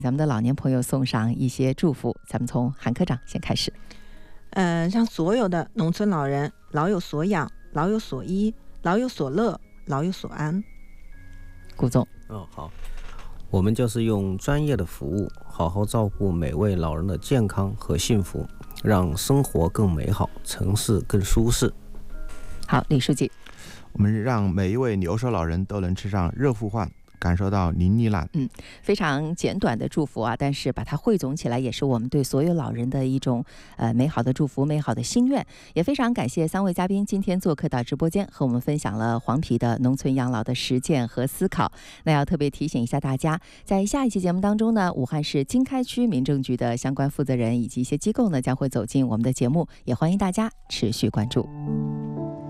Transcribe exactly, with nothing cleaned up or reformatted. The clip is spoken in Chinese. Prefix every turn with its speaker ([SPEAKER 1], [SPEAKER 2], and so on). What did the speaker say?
[SPEAKER 1] 咱们的老年朋友送上一些祝福。咱们从韩科长先开始。
[SPEAKER 2] 呃，让所有的农村老人老有所养，老有所依，老有所乐，老有所安。
[SPEAKER 1] 顾总。
[SPEAKER 3] 哦，好，我们就是用专业的服务，好好照顾每位老人的健康和幸福，让生活更美好，城市更舒适。
[SPEAKER 1] 好，李书记。
[SPEAKER 4] 我们让每一位留守老人都能吃上热乎饭，感受到淋漓懒。
[SPEAKER 1] 嗯，非常简短的祝福啊，但是把它汇总起来，也是我们对所有老人的一种呃美好的祝福、美好的心愿。也非常感谢三位嘉宾今天做客到直播间，和我们分享了黄陂的农村养老的实践和思考。那要特别提醒一下大家，在下一期节目当中呢，武汉市经开区民政局的相关负责人以及一些机构呢，将会走进我们的节目，也欢迎大家持续关注。